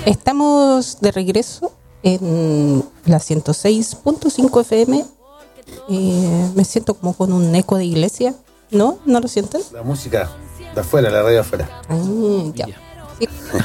Estamos de regreso en la 106.5 FM. Me siento como con un eco de iglesia. ¿No? ¿No lo sienten? La música de afuera, la radio afuera. Ya. Sí.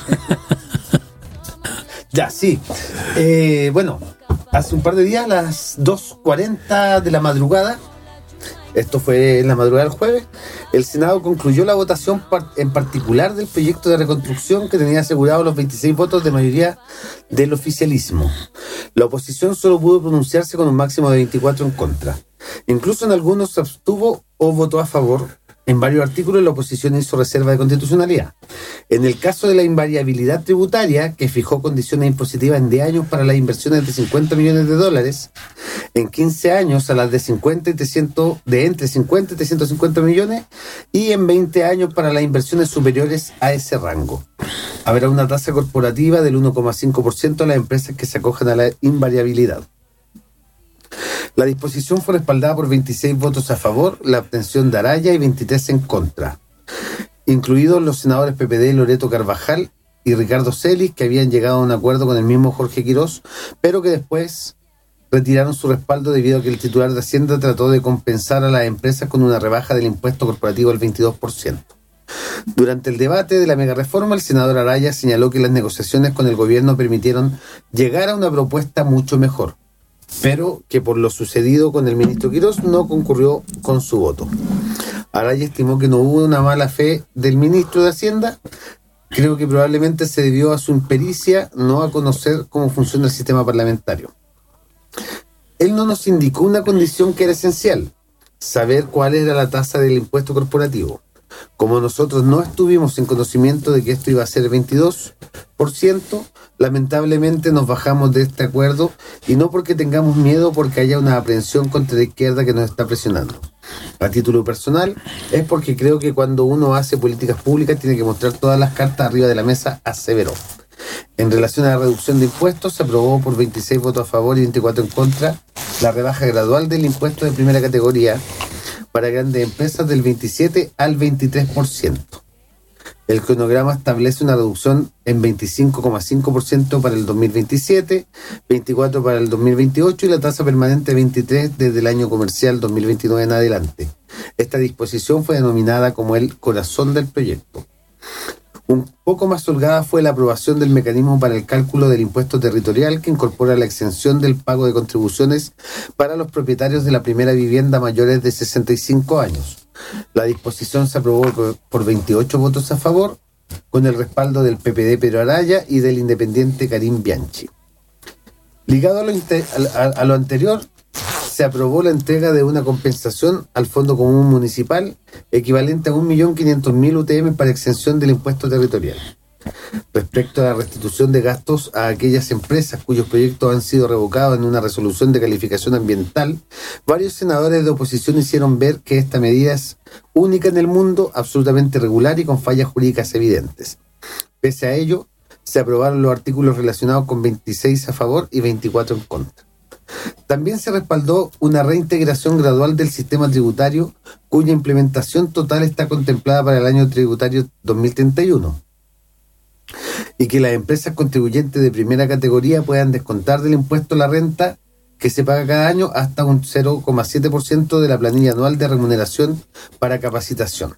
Ya, sí. Bueno, hace un par de días, a las 2:40 de la madrugada, esto fue en la madrugada del jueves, el Senado concluyó la votación en particular del proyecto de reconstrucción que tenía asegurado los 26 votos de mayoría del oficialismo. La oposición solo pudo pronunciarse con un máximo de 24 en contra. Incluso en algunos se abstuvo o votó a favor. En varios artículos la oposición hizo reserva de constitucionalidad. En el caso de la invariabilidad tributaria, que fijó condiciones impositivas en 10 años para las inversiones de $50 millones, en 15 años a las de entre 50 y 350 millones, y en 20 años para las inversiones superiores a ese rango. Habrá una tasa corporativa del 1,5% a las empresas que se acojan a la invariabilidad. La disposición fue respaldada por 26 votos a favor, la abstención de Araya y 23 en contra, incluidos los senadores PPD Loreto Carvajal y Ricardo Celis, que habían llegado a un acuerdo con el mismo Jorge Quirós, pero que después retiraron su respaldo debido a que el titular de Hacienda trató de compensar a las empresas con una rebaja del impuesto corporativo del 22%. Durante el debate de la megareforma, el senador Araya señaló que las negociaciones con el gobierno permitieron llegar a una propuesta mucho mejor, pero que por lo sucedido con el ministro Quirós no concurrió con su voto. Araya estimó que no hubo una mala fe del ministro de Hacienda. Creo que probablemente se debió a su impericia, no a conocer cómo funciona el sistema parlamentario. Él no nos indicó una condición que era esencial: saber cuál era la tasa del impuesto corporativo. Como nosotros no estuvimos en conocimiento de que esto iba a ser 22%, lamentablemente nos bajamos de este acuerdo, y no porque tengamos miedo, porque haya una aprehensión contra la izquierda que nos está presionando. A título personal, es porque creo que cuando uno hace políticas públicas tiene que mostrar todas las cartas arriba de la mesa, aseveró. En relación a la reducción de impuestos, se aprobó por 26 votos a favor y 24 en contra la rebaja gradual del impuesto de primera categoría para grandes empresas del 27 al 23%. El cronograma establece una reducción en 25,5% para el 2027, 24% para el 2028 y la tasa permanente 23% desde el año comercial 2029 en adelante. Esta disposición fue denominada como el corazón del proyecto. Un poco más holgada fue la aprobación del mecanismo para el cálculo del impuesto territorial, que incorpora la exención del pago de contribuciones para los propietarios de la primera vivienda mayores de 65 años. La disposición se aprobó por 28 votos a favor, con el respaldo del PPD Pedro Araya y del independiente Karim Bianchi. Ligado a lo anterior, se aprobó la entrega de una compensación al Fondo Común Municipal equivalente a 1.500.000 UTM para exención del impuesto territorial. Respecto a la restitución de gastos a aquellas empresas cuyos proyectos han sido revocados en una resolución de calificación ambiental, varios senadores de oposición hicieron ver que esta medida es única en el mundo, absolutamente regular y con fallas jurídicas evidentes. Pese a ello, se aprobaron los artículos relacionados con 26 a favor y 24 en contra. También se respaldó una reintegración gradual del sistema tributario, cuya implementación total está contemplada para el año tributario 2031, y que las empresas contribuyentes de primera categoría puedan descontar del impuesto a la renta que se paga cada año hasta un 0,7% de la planilla anual de remuneración para capacitación.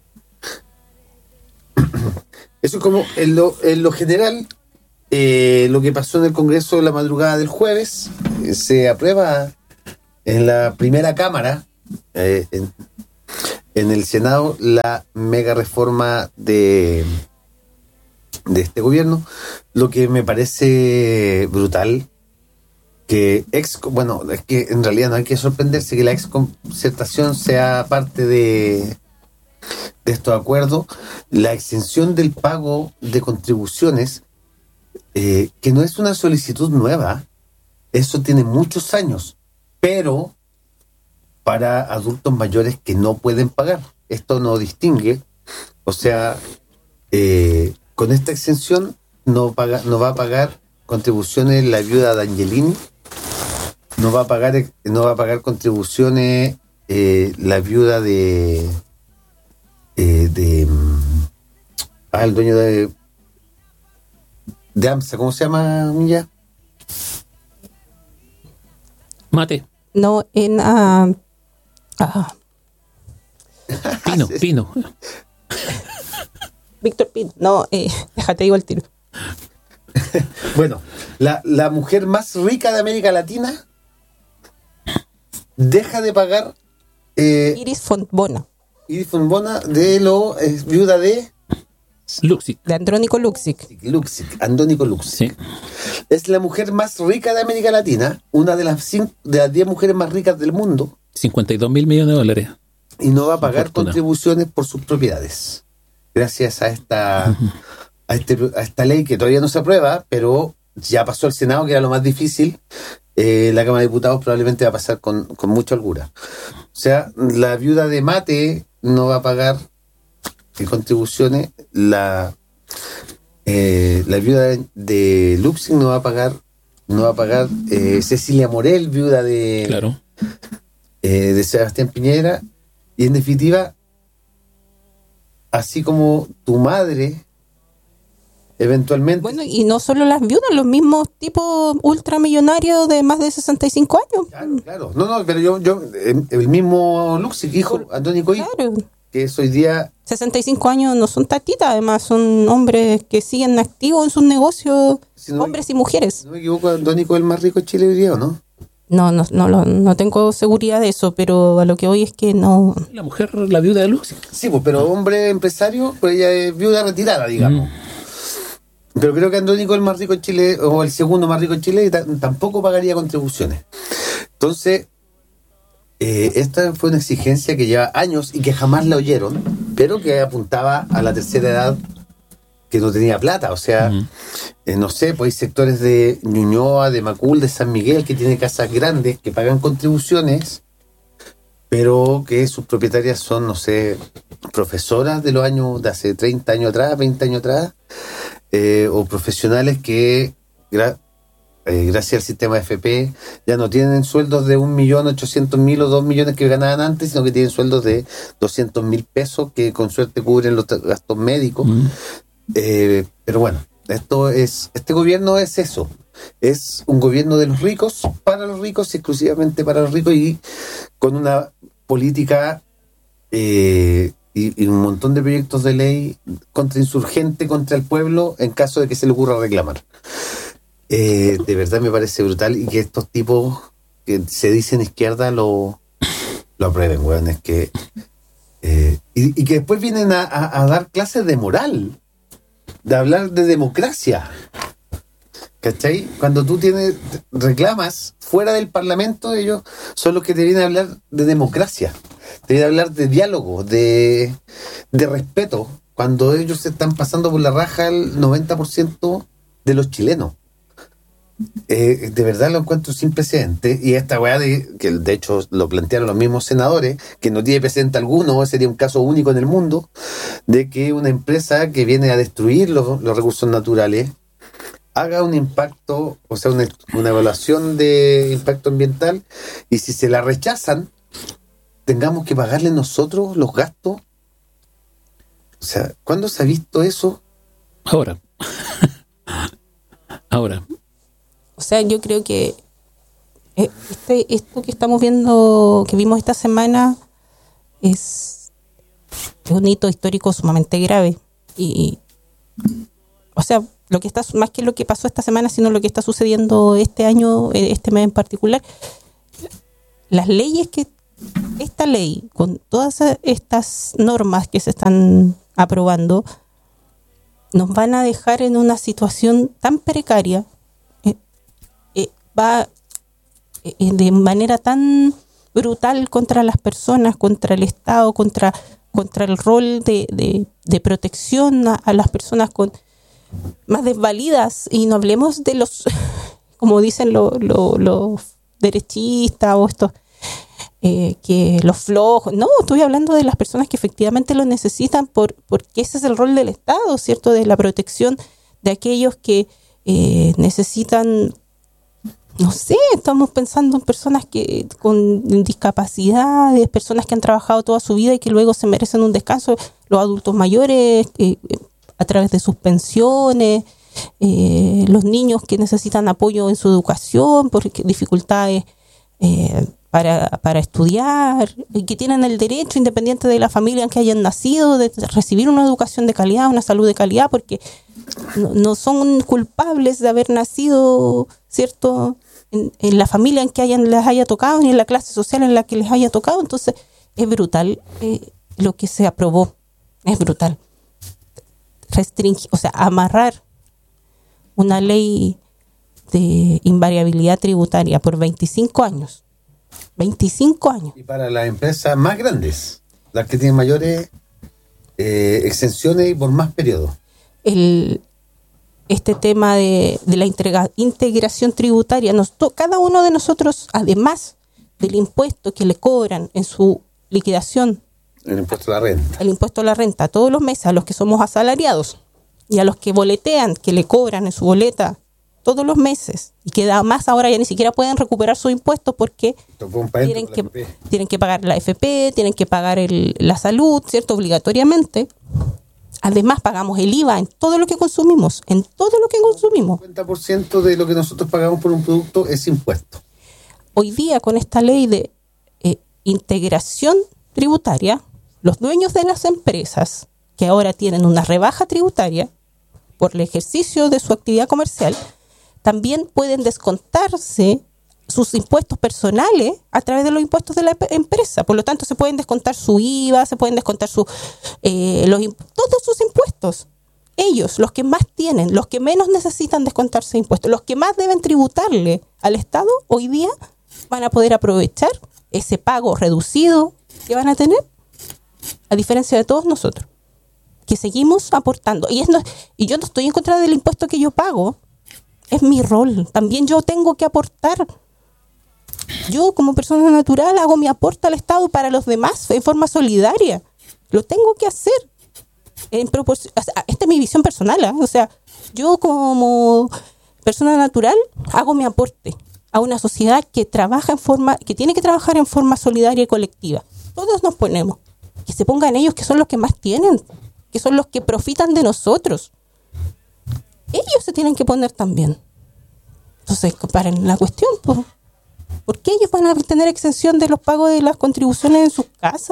Eso es como en lo general. Lo que pasó en el Congreso en la madrugada del jueves. Se aprueba en la primera cámara, en el Senado, la mega reforma de este gobierno, lo que me parece brutal, que es que en realidad no hay que sorprenderse que la exconcertación sea parte de estos acuerdos. La exención del pago de contribuciones, que no es una solicitud nueva, eso tiene muchos años, pero para adultos mayores que no pueden pagar. Esto no distingue, o sea, con esta exención no va a pagar contribuciones la viuda de Angelini, no va a pagar contribuciones la viuda el dueño de AMSA, ¿cómo se llama, Milla? Mate. No, en... Pino. Víctor Pino. No, déjate, digo el tiro. Bueno, la mujer más rica de América Latina deja de pagar Iris Fontbona. Iris Fontbona es viuda de Luxic. De Andrónico Luxic. Andrónico Luxic. Sí. Es la mujer más rica de América Latina, una de las 10 mujeres más ricas del mundo, 52.000 millones de dólares. y no va a pagar Fortuna. contribuciones por sus propiedades. Gracias a esta ley que todavía no se aprueba, pero ya pasó al Senado, que era lo más difícil. La Cámara de Diputados probablemente va a pasar con mucha holgura. O sea, la viuda de Mate no va a pagar contribuciones, la viuda de Luxic no va a pagar, Cecilia Morel, viuda de, Claro. de Sebastián Piñera, y en definitiva, así como tu madre eventualmente... Bueno, y no solo las viudas, los mismos tipos ultramillonarios de más de 65 años. Claro. No, pero yo el mismo Luxic, hijo, Andrónico hijo, Claro. que es hoy día... 65 años no son tatitas, además son hombres que siguen activos en sus negocios, Si no- hombres y mujeres. Si no me equivoco, Andrónico es el más rico de Chile hoy día, ¿o no? No tengo seguridad de eso, pero a lo que voy es que no. La mujer, la viuda de Luxic. Sí, pues, pero hombre empresario, pues ella es viuda retirada, digamos. Pero creo que Andrónico es el más rico en Chile, o el segundo más rico en Chile, y tampoco pagaría contribuciones. Entonces, esta fue una exigencia que lleva años y que jamás la oyeron, pero que apuntaba a la tercera edad que no tenía plata. O sea, no sé, pues hay sectores de Ñuñoa, de Macul, de San Miguel, que tienen casas grandes, que pagan contribuciones, pero que sus propietarias son, no sé, profesoras de los años, de hace 30 años atrás, 20 años atrás, o profesionales que, gracias al sistema FP, ya no tienen sueldos de 1.800.000 o 2 millones que ganaban antes, sino que tienen sueldos de 200.000 pesos que con suerte cubren los gastos médicos. Pero bueno, este gobierno es eso. Es un gobierno de los ricos, para los ricos, exclusivamente para los ricos, y con una política y un montón de proyectos de ley contrainsurgente contra el pueblo en caso de que se le ocurra reclamar. De verdad me parece brutal, y que estos tipos que se dicen izquierda lo aprueben, weón. Es que y que después vienen a dar clases de moral, de hablar de democracia. ¿Cachai? Cuando tú reclamas fuera del Parlamento, ellos son los que te vienen a hablar de democracia, te vienen a hablar de diálogo, de respeto, cuando ellos se están pasando por la raja el 90% de los chilenos. De verdad lo encuentro sin precedente, y esta weá que de hecho lo plantearon los mismos senadores, que no tiene precedente alguno, sería un caso único en el mundo, de que una empresa que viene a destruir los recursos naturales haga un impacto, o sea, una evaluación de impacto ambiental, y si se la rechazan, tengamos que pagarle nosotros los gastos. O sea, ¿cuándo se ha visto eso? Ahora. O sea, yo creo que esto que estamos viendo, que vimos esta semana, es un hito histórico sumamente grave. O sea, lo que está, más que lo que pasó esta semana, sino lo que está sucediendo este año, este mes en particular, las leyes esta ley, con todas estas normas que se están aprobando, nos van a dejar en una situación tan precaria, va de manera tan brutal contra las personas, contra el Estado, contra el rol de protección a las personas más desvalidas, y no hablemos de los, como dicen los derechistas o estos, que los flojos. No, estoy hablando de las personas que efectivamente lo necesitan, porque ese es el rol del Estado, ¿cierto? De la protección de aquellos que necesitan, no sé, estamos pensando en personas con discapacidades, personas que han trabajado toda su vida y que luego se merecen un descanso, los adultos mayores, a través de sus pensiones, los niños que necesitan apoyo en su educación por dificultades para estudiar, y que tienen el derecho, independiente de la familia en que hayan nacido, de recibir una educación de calidad, una salud de calidad, porque no son culpables de haber nacido, ¿cierto?, en la familia en que les haya tocado, ni en la clase social en la que les haya tocado. Entonces es brutal lo que se aprobó, es brutal. Amarrar una ley de invariabilidad tributaria por 25 años. 25 años. Y para las empresas más grandes, las que tienen mayores exenciones y por más periodos. Este tema de la integración tributaria, cada uno de nosotros, además del impuesto que le cobran en su liquidación, el impuesto a la renta. El impuesto a la renta todos los meses a los que somos asalariados y a los que boletean, que le cobran en su boleta todos los meses, y que además ahora ya ni siquiera pueden recuperar sus impuestos porque tienen que pagar la AFP, tienen que pagar la salud, ¿cierto?, obligatoriamente. Además pagamos el IVA en todo lo que consumimos, El 50% de lo que nosotros pagamos por un producto es impuesto. Hoy día, con esta ley de integración tributaria, los dueños de las empresas que ahora tienen una rebaja tributaria por el ejercicio de su actividad comercial, también pueden descontarse sus impuestos personales a través de los impuestos de la empresa. Por lo tanto, se pueden descontar su IVA, se pueden descontar todos sus impuestos. Ellos, los que más tienen, los que menos necesitan descontarse impuestos, los que más deben tributarle al Estado, hoy día van a poder aprovechar ese pago reducido que van a tener, a diferencia de todos nosotros, que seguimos aportando. Y yo no estoy en contra del impuesto que yo pago, es mi rol. También yo tengo que aportar. Yo, como persona natural, hago mi aporte al Estado para los demás en forma solidaria. Lo tengo que hacer. Esta es mi visión personal, ¿eh? O sea, yo como persona natural hago mi aporte a una sociedad que tiene que trabajar en forma solidaria y colectiva. Todos nos ponemos. Que se pongan ellos, que son los que más tienen, que son los que profitan de nosotros. Ellos se tienen que poner también. Entonces, comparen la cuestión, pues. ¿Por qué ellos van a tener exención de los pagos de las contribuciones en sus casas?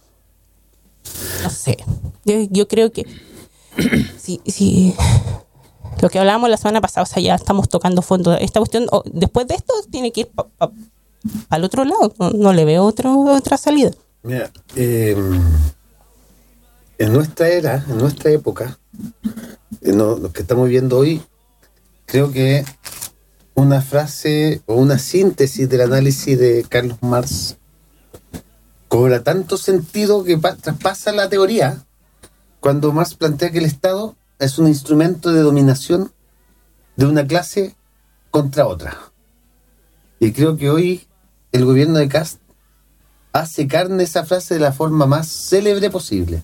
No sé. Yo creo que sí. Lo que hablábamos la semana pasada, o sea, ya estamos tocando fondo. Esta cuestión, después de esto, tiene que ir para el otro lado. No le veo otra salida. Mira, en nuestra era, en nuestra época, lo que estamos viendo hoy, creo que una frase o una síntesis del análisis de Carlos Marx cobra tanto sentido que traspasa la teoría cuando Marx plantea que el Estado es un instrumento de dominación de una clase contra otra. Y creo que hoy el gobierno de Kast hace carne esa frase de la forma más célebre posible.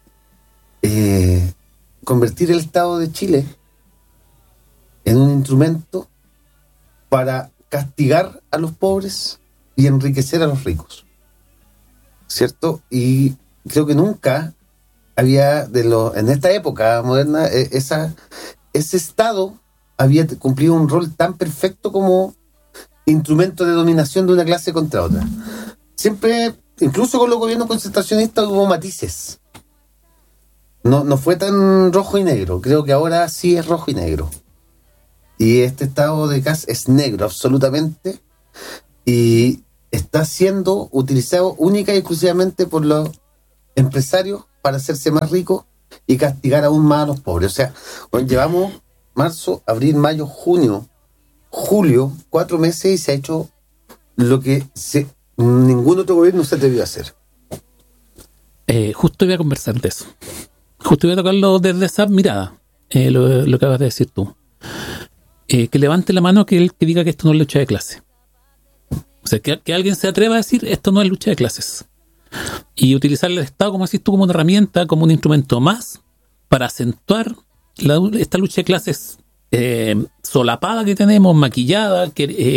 Convertir el Estado de Chile en un instrumento para castigar a los pobres y enriquecer a los ricos, ¿cierto? Y creo que nunca había, en esta época moderna, ese Estado había cumplido un rol tan perfecto como instrumento de dominación de una clase contra otra. Siempre, incluso con los gobiernos concentracionistas, hubo matices. No fue tan rojo y negro. Creo que ahora sí es rojo y negro. Y este Estado de Kast es negro, absolutamente. Y está siendo utilizado única y exclusivamente por los empresarios para hacerse más ricos y castigar aún más a los pobres. O sea, llevamos marzo, abril, mayo, junio, julio, 4 meses y se ha hecho lo que ningún otro gobierno se atrevió a hacer. Justo iba a conversar de eso. Justo iba a tocarlo desde esa mirada, lo que acabas de decir tú. Que levante la mano que diga que esto no es lucha de clase. O sea, que alguien se atreva a decir esto no es lucha de clases. Y utilizar el Estado, como decís tú, como una herramienta, como un instrumento más para acentuar esta lucha de clases solapada que tenemos, maquillada,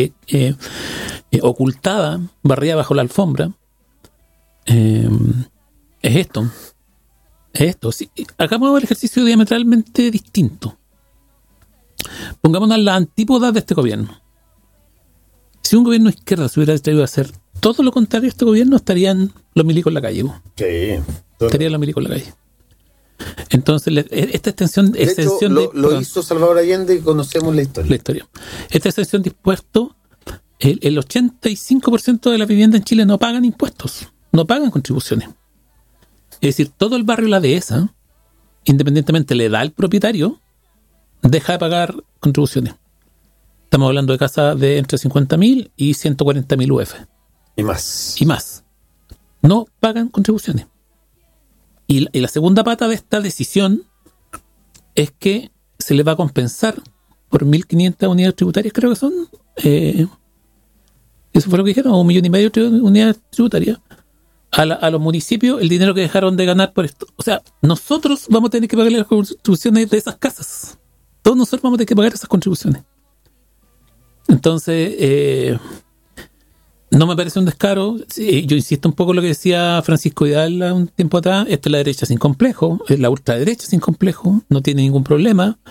ocultada, barrida bajo la alfombra. Es esto. Sí, hagamos el ejercicio diametralmente distinto. pongámonos a la antípoda de este gobierno. Si un gobierno de izquierda se hubiera atrevido a hacer todo lo contrario a este gobierno, estarían los milicos en la calle. Sí. Estarían los milicos en la calle. Entonces, esta extensión... De hecho, lo hizo Salvador Allende y conocemos la historia. Esta extensión dispuesto, el 85% de la vivienda en Chile no pagan impuestos, no pagan contribuciones. Es decir, todo el barrio La Dehesa, independientemente le da al propietario, deja de pagar contribuciones. Estamos hablando de casas de entre 50.000 y 140.000 UF. Y más. No pagan contribuciones. Y la segunda pata de esta decisión es que se les va a compensar por 1.500 unidades tributarias, creo que son. Eso fue lo que dijeron, 1,5 millones de unidades tributarias. A los municipios el dinero que dejaron de ganar por esto. O sea, nosotros vamos a tener que pagar las contribuciones de esas casas. Todos nosotros vamos a tener que pagar esas contribuciones. Entonces, no me parece un descaro. Sí, yo insisto un poco en lo que decía Francisco Vidal un tiempo atrás. Esta es la derecha sin complejo, la ultraderecha sin complejo, no tiene ningún problema.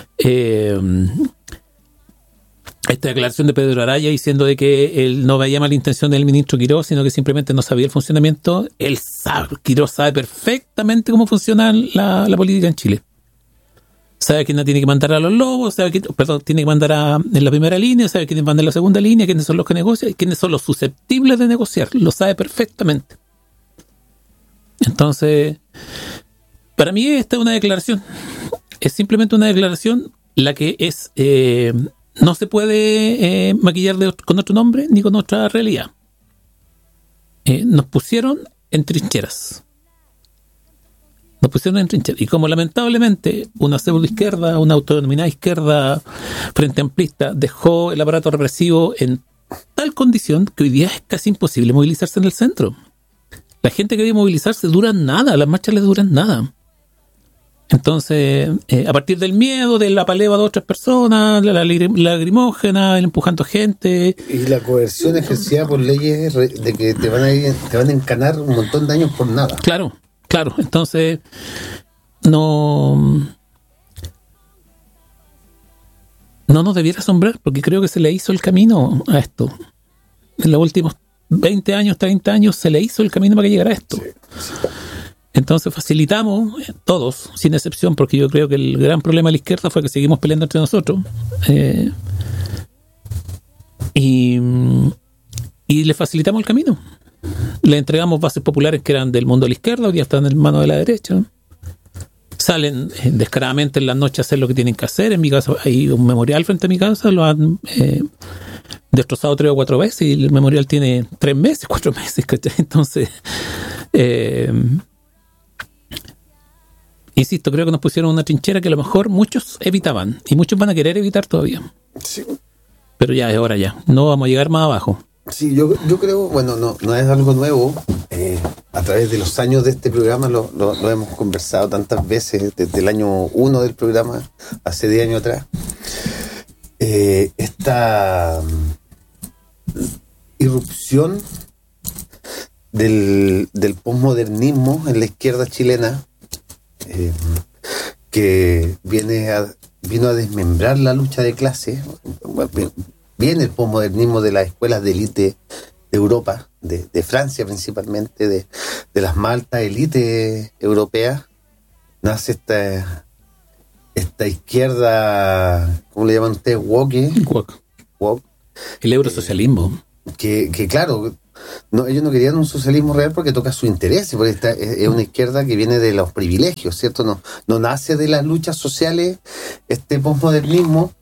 Esta declaración de Pedro Araya diciendo de que él no veía mala intención del ministro Quirós, sino que simplemente no sabía el funcionamiento. Quirós sabe perfectamente cómo funciona la política en Chile. Sabe quién tiene que mandar a los lobos, tiene que mandar en la primera línea, sabe quién manda en la segunda línea, quiénes son los que negocian y quiénes son los susceptibles de negociar. Lo sabe perfectamente. Entonces, para mí esta es una declaración. Es simplemente una declaración la que es... no se puede maquillar con otro nombre ni con otra realidad. Nos pusieron en trincheras. Y como lamentablemente una pseudo izquierda, una autodenominada izquierda frente amplista dejó el aparato represivo en tal condición que hoy día es casi imposible movilizarse en el centro. La gente que debe movilizarse dura nada, las marchas les duran nada. Entonces, a partir del miedo, de la paleva de otras personas, la lagrimógena, el empujando gente. Y la coerción ejercida por leyes de que te van a encanar un montón de años por nada. Claro. Entonces, no nos debiera asombrar, porque creo que se le hizo el camino a esto. En los últimos 20 años, 30 años, se le hizo el camino para que llegara a esto. Sí. Entonces facilitamos todos, sin excepción, porque yo creo que el gran problema de la izquierda fue que seguimos peleando entre nosotros. Y le facilitamos el camino. Le entregamos bases populares que eran del mundo de la izquierda, hoy día están en manos de la derecha. Salen descaradamente en las noches a hacer lo que tienen que hacer. En mi casa hay un memorial frente a mi casa, lo han destrozado 3 o 4 veces y el memorial tiene 3 meses, 4 meses, ¿cachai? Entonces... insisto, creo que nos pusieron una trinchera que a lo mejor muchos evitaban y muchos van a querer evitar todavía. Sí. Pero ya es hora ya, no vamos a llegar más abajo. Sí, yo creo, bueno, no es algo nuevo. A través de los años de este programa lo hemos conversado tantas veces, desde el año 1 del programa, hace 10 años atrás. Esta irrupción del posmodernismo en la izquierda chilena, que vino a desmembrar la lucha de clases. Viene el posmodernismo de las escuelas de élite de Europa, de Francia principalmente, de las más altas élites europeas. Nace esta izquierda, ¿cómo le llaman ustedes? Woke. El eurosocialismo. Que claro, ellos no querían un socialismo real porque toca su interés, porque es una izquierda que viene de los privilegios, ¿cierto? No nace de las luchas sociales este posmodernismo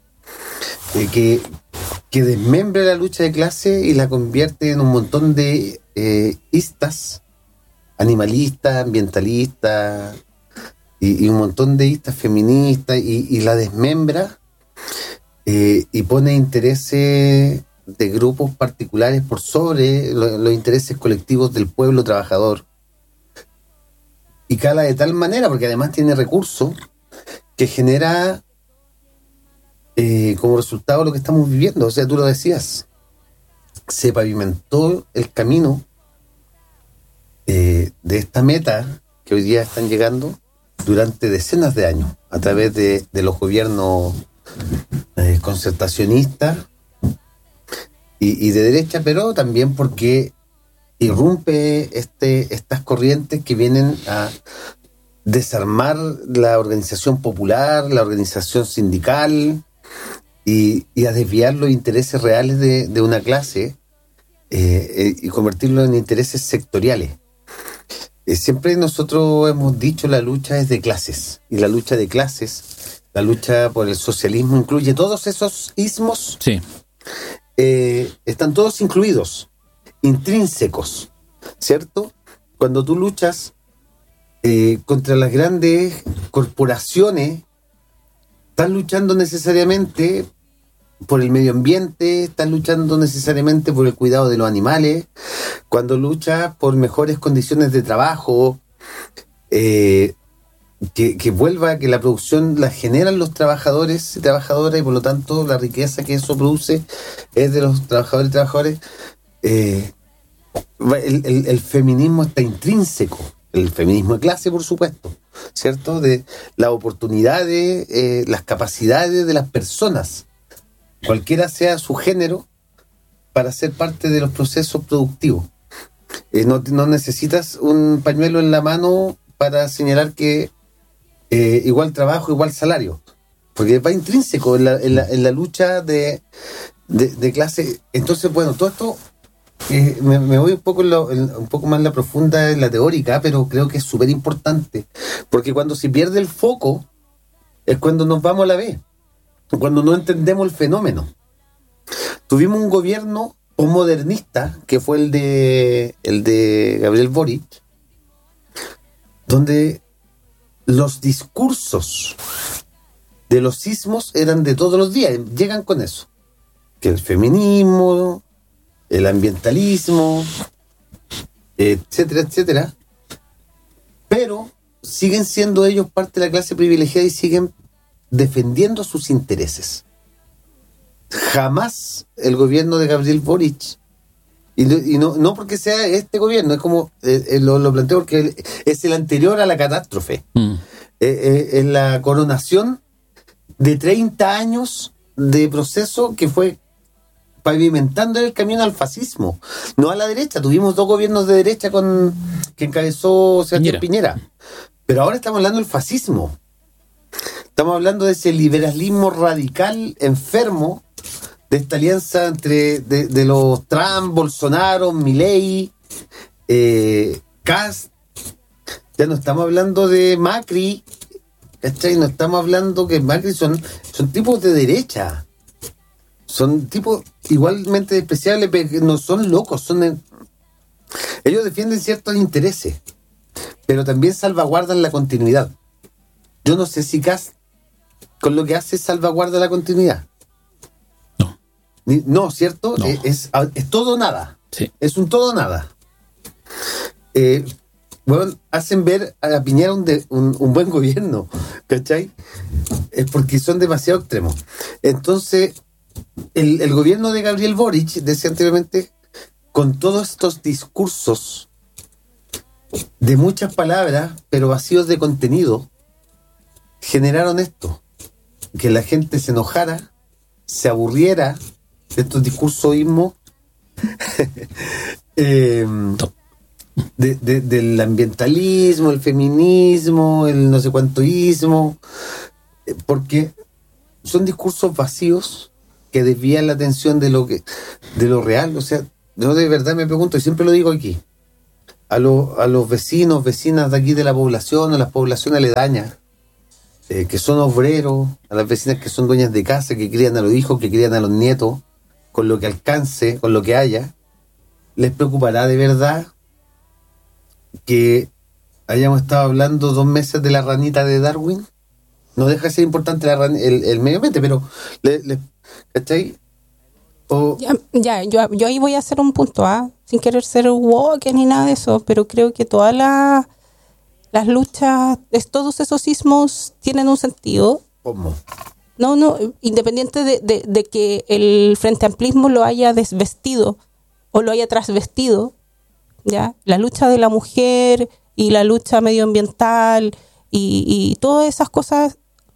que desmembra la lucha de clase y la convierte en un montón de istas, animalistas, ambientalistas y un montón de istas feministas y la desmembra y pone intereses de grupos particulares por sobre los intereses colectivos del pueblo trabajador. Y cala de tal manera, porque además tiene recursos, que genera como resultado lo que estamos viviendo. O sea, tú lo decías, se pavimentó el camino de esta meta que hoy día están llegando durante decenas de años a través de los gobiernos concertacionista y de derecha, pero también porque irrumpe estas corrientes que vienen a desarmar la organización popular, la organización sindical y a desviar los intereses reales de una clase y convertirlo en intereses sectoriales. Siempre nosotros hemos dicho la lucha es de clases, y la lucha de clases, la lucha por el socialismo incluye todos esos ismos. Sí. Están todos incluidos, intrínsecos, ¿cierto? Cuando tú luchas contra las grandes corporaciones, estás luchando necesariamente por el medio ambiente, estás luchando necesariamente por el cuidado de los animales. Cuando luchas por mejores condiciones de trabajo, que vuelva, que la producción la generan los trabajadores y trabajadoras, y por lo tanto la riqueza que eso produce es de los trabajadores y trabajadoras. El feminismo está intrínseco, el feminismo de clase, por supuesto, ¿cierto? De las oportunidades, las capacidades de las personas, cualquiera sea su género, para ser parte de los procesos productivos. No necesitas un pañuelo en la mano para señalar que igual trabajo, igual salario, porque va intrínseco en la lucha de clase. Entonces, bueno, todo esto me voy un poco más en la profunda, en la teórica, pero creo que es súper importante, porque cuando se pierde el foco es cuando nos vamos a la B, cuando no entendemos el fenómeno. Tuvimos un gobierno posmodernista, que fue el de Gabriel Boric, donde los discursos de los sismos eran de todos los días, llegan con eso, que el feminismo, el ambientalismo, etcétera, etcétera, pero siguen siendo ellos parte de la clase privilegiada y siguen defendiendo sus intereses. Jamás el gobierno de Gabriel Boric, y no porque sea este gobierno, es como lo planteo porque es el anterior a la catástrofe, es la coronación de 30 años de proceso que fue pavimentando el camino al fascismo, no a la derecha. Tuvimos 2 gobiernos de derecha que encabezó Sebastián Piñera, pero ahora estamos hablando del fascismo. Estamos hablando de ese liberalismo radical enfermo, de esta alianza entre de los Trump, Bolsonaro, Milei, Kast. Ya no estamos hablando de Macri, ¿cachai? No estamos hablando que Macri son tipos de derecha. Son tipos igualmente despreciables, pero no son locos. Ellos defienden ciertos intereses, pero también salvaguardan la continuidad. Yo no sé si Kast con lo que hace salvaguarda la continuidad. No, ¿cierto? No. Es todo o nada. Sí. Es un todo o nada. Bueno, hacen ver a Piñera un buen gobierno, ¿cachai? Es porque son demasiado extremos. Entonces, el gobierno de Gabriel Boric, decía anteriormente, con todos estos discursos de muchas palabras, pero vacíos de contenido, generaron esto, que la gente se enojara, se aburriera de estos discursoísmos del ambientalismo, el feminismo, el no sé cuántoísmo, porque son discursos vacíos que desvían la atención de lo real. O sea, yo de verdad me pregunto, y siempre lo digo aquí, a los vecinos, vecinas de aquí de la población, a las poblaciones aledañas, que son obreros, a las vecinas que son dueñas de casa, que crían a los hijos, que crían a los nietos, con lo que alcance, con lo que haya, ¿les preocupará de verdad que hayamos estado hablando 2 meses de la ranita de Darwin? No deja de ser importante el medio ambiente, pero ¿cachai? Yo ahí voy a hacer un punto, sin querer ser woke ni nada de eso, pero creo que todas las luchas, todos esos sismos tienen un sentido. ¿Cómo? No, independiente de que el frente amplismo lo haya desvestido o lo haya trasvestido, ¿ya? La lucha de la mujer y la lucha medioambiental y todas esas cosas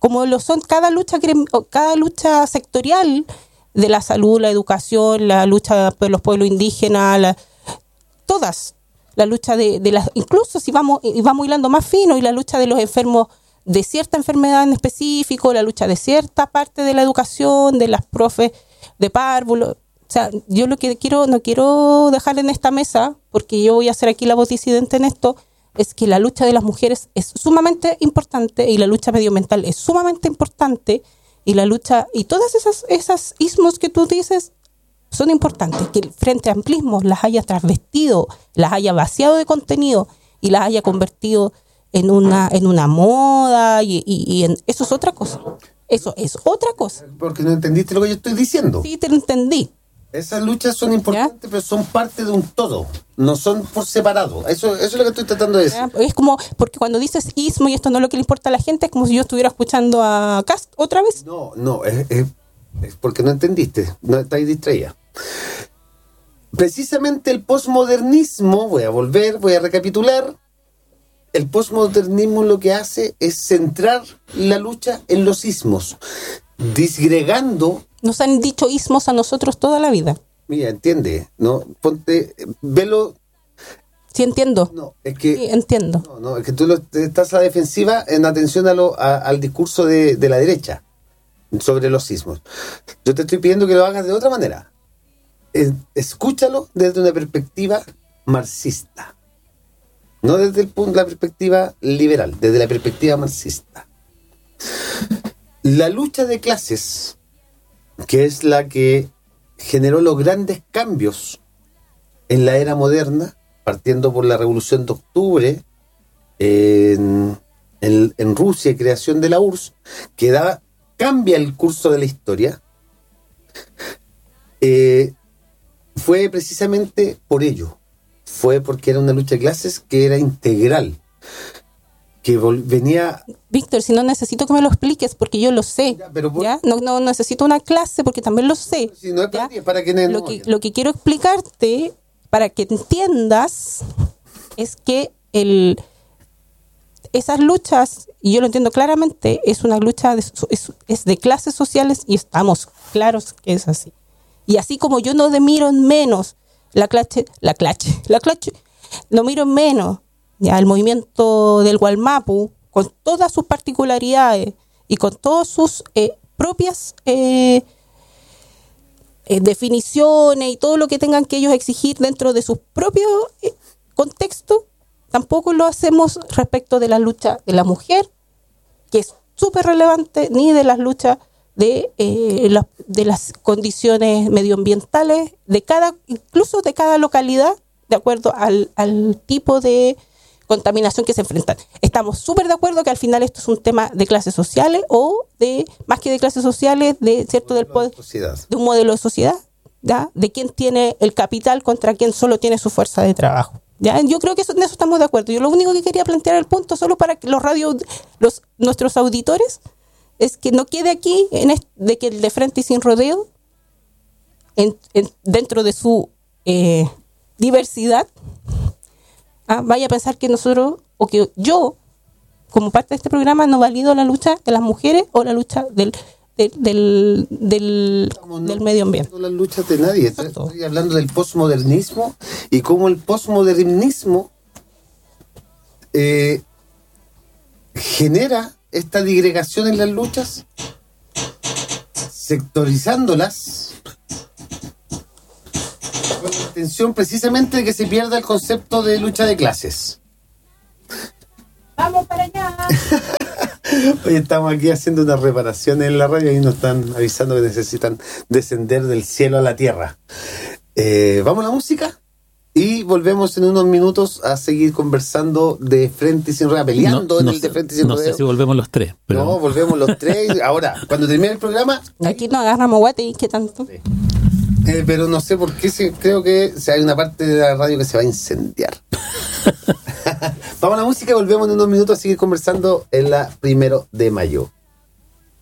como lo son cada lucha sectorial de la salud, la educación, la lucha por los pueblos indígenas, todas, la lucha de las, incluso si vamos hilando más fino, y la lucha de los enfermos de cierta enfermedad en específico, la lucha de cierta parte de la educación, de las profes de párvulo. O sea, yo lo que no quiero dejar en esta mesa, porque yo voy a ser aquí la voz disidente en esto, es que la lucha de las mujeres es sumamente importante, y la lucha medioambiental es sumamente importante, y la lucha, y todas esas ismos que tú dices son importantes, que el Frente Amplismo las haya trasvestido, las haya vaciado de contenido y las haya convertido en una moda, y eso es otra cosa. Eso es otra cosa. Porque no entendiste lo que yo estoy diciendo. Sí, te lo entendí. Esas luchas son importantes, ¿ya? Pero son parte de un todo, no son por separado. Eso es lo que estoy tratando de decir. ¿Ya? Es como, porque cuando dices ismo y esto no es lo que le importa a la gente, es como si yo estuviera escuchando a Cast otra vez. No, es porque no entendiste, no estáis distraída. Precisamente el posmodernismo, voy a recapitular, el posmodernismo lo que hace es centrar la lucha en los ismos, disgregando. Nos han dicho ismos a nosotros toda la vida. Mira, entiende, ¿no? Velo. Sí, entiendo. No, es que. Sí, entiendo. No, es que tú estás a la defensiva en atención al discurso de la derecha sobre los ismos. Yo te estoy pidiendo que lo hagas de otra manera. Escúchalo desde una perspectiva marxista. No desde la perspectiva liberal, desde la perspectiva marxista. La lucha de clases, que es la que generó los grandes cambios en la era moderna, partiendo por la Revolución de Octubre en Rusia y creación de la URSS, que cambia el curso de la historia, fue precisamente por ello. Fue porque era una lucha de clases que era integral, que venía... Víctor, si no necesito que me lo expliques, porque yo lo sé. Ya, pero ¿ya? No necesito una clase, porque también lo sé. Si no es para ti, es para quienes no. Lo que quiero explicarte, para que entiendas, es que esas luchas, y yo lo entiendo claramente, es una lucha es de clases sociales, y estamos claros que es así. Y así como yo no miro en menos la clache, no miro en menos ya el movimiento del Gualmapu, con todas sus particularidades y con todas sus propias definiciones y todo lo que tengan que ellos exigir dentro de sus propios contextos, tampoco lo hacemos respecto de la lucha de la mujer, que es súper relevante, ni de las luchas de las condiciones medioambientales incluso de cada localidad, de acuerdo al tipo de contaminación que se enfrentan. Estamos súper de acuerdo que al final esto es un tema de clases sociales, o de más que de clases sociales, de cierto del poder, de un modelo de sociedad, ¿ya? De quién tiene el capital contra quién solo tiene su fuerza de trabajo. ¿Ya? Yo creo que en eso estamos de acuerdo. Yo lo único que quería plantear el punto, solo para que nuestros auditores, es que no quede aquí de que el de Frente y Sin Rodeo, dentro de su diversidad, vaya a pensar que nosotros, o que yo, como parte de este programa, no valido la lucha de las mujeres o la lucha del medio ambiente. No las luchas de nadie. Estoy hablando del posmodernismo y cómo el posmodernismo genera esta digregación en las luchas, sectorizándolas, con la intención precisamente de que se pierda el concepto de lucha de clases. ¡Vamos para allá! Hoy estamos aquí haciendo una reparación en la radio y nos están avisando que necesitan descender del cielo a la tierra. ¿Vamos a la música? Y volvemos en unos minutos a seguir conversando de Frente y Sin Rodeo, peleando en el de Frente y Sin Rodeo. No sé si volvemos los tres. Pero... No, volvemos los tres. Ahora, cuando termine el programa... Aquí nos agarramos guate y qué tanto. Sí. Pero no sé por qué, creo que hay una parte de la radio que se va a incendiar. Vamos a la música y volvemos en unos minutos a seguir conversando en la 1 de mayo.